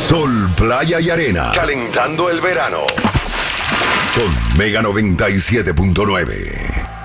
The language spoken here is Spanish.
Sol, playa y arena. Calentando el verano. Con Mega 97.9.